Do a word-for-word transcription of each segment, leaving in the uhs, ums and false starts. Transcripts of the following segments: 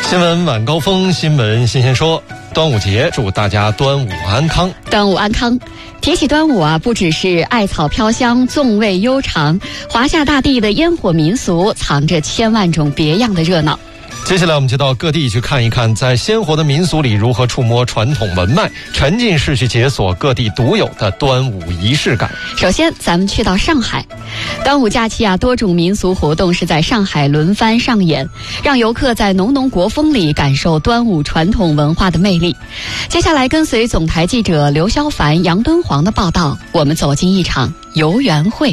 新闻晚高峰，新闻新鲜说。端午节，祝大家端午安康。 端午安康。提起端午啊，不只是艾草飘香、粽味悠长，华夏大地的烟火民俗藏着千万种别样的热闹。 接下来我们就到各地去看一看，在鲜活的民俗里如何触摸传统文脉，沉浸式去解锁各地独有的端午仪式感。 首先咱们去到上海，端午假期啊，多种民俗活动是在上海轮番上演，让游客在浓浓国风里感受端午传统文化的魅力。接下来跟随总台记者刘肖凡、杨敦煌的报道，我们走进一场游园会。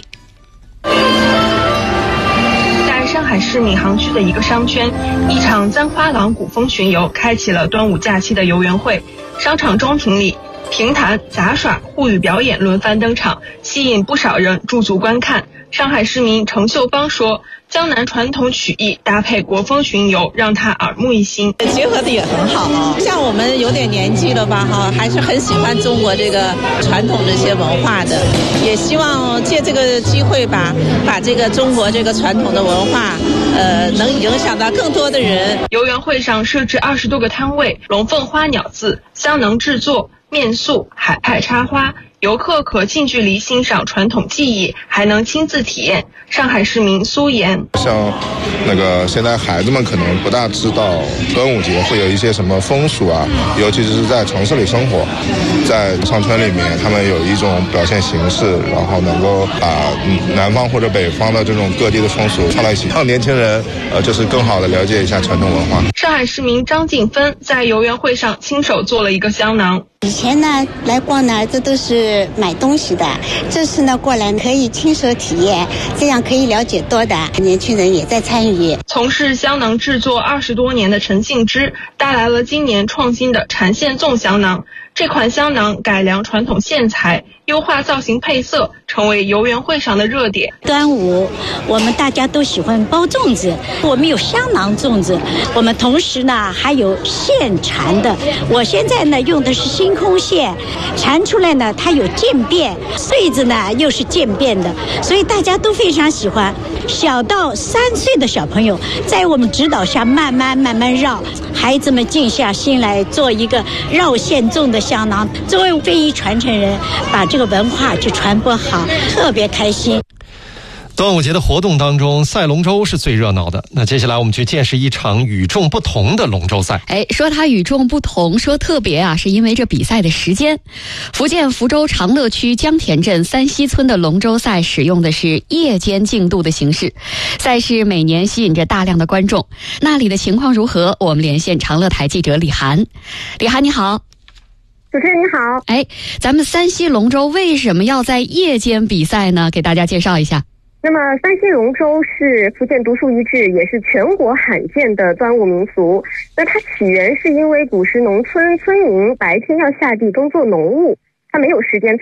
上海市闵行区的一个商圈，一场簪花廊古风巡游开启了端午假期的游园会。商场中庭里，评弹、杂耍、沪语表演轮番登场，吸引不少人驻足观看。上海市民程秀芳说，江南传统曲艺搭配国风巡游，让她耳目一新， 结合的也很好啊。像我们有点年纪了吧哈，还是很喜欢中国这个传统这些文化的，也希望借这个机会吧，把这个中国这个传统的文化，呃，能影响到更多的人。 游园会上设置二十多个摊位，龙凤花鸟字、香囊制作、面塑、海派插花。游客可近距离欣赏传统技艺，还能亲自体验。上海市民苏岩， 像那个现在孩子们可能不大知道端午节会有一些什么风俗啊，尤其是在城市里生活，在商圈里面他们有一种表现形式，然后能够把南方或者北方的这种各地的风俗放在一起，让年轻人呃就是更好的了解一下传统文化。 上海市民张静芬在游园会上亲手做了一个香囊。 以前呢来逛呢这都是买东西的，这次呢过来可以亲手体验，这样可以了解多的，年轻人也在参与。 从事香囊制作二十多年的陈庆之带来了今年创新的缠线粽香囊。这款香囊改良传统线材，优化造型配色，成为游园会上的热点。 端午我们大家都喜欢包粽子，我们有香囊粽子，我们同时呢还有线缠的。我现在呢用的是星空线，缠出来呢它有渐变，穗子呢又是渐变的，所以大家都非常喜欢。小到三岁的小朋友在我们指导下慢慢慢慢绕，孩子们静下心来做一个绕线粽的香囊。作为非遗传承人，把这个文化去传播好，特别开心。 端午节的活动当中，赛龙舟是最热闹的。那接下来我们去见识一场与众不同的龙舟赛。 哎，说它与众不同，说特别啊，是因为这比赛的时间。福建福州长乐区江田镇三溪村的龙舟赛使用的是夜间竞渡的形式，赛事每年吸引着大量的观众。那里的情况如何？我们连线长乐台记者李涵。李涵你好。 主持人你好。 哎，咱们三溪龙舟为什么要在夜间比赛呢？给大家介绍一下。 那么三溪龙舟是福建独树一帜，也是全国罕见的端午民俗。那它起源是因为古时农村村民白天要下地耕作农务，他没有时间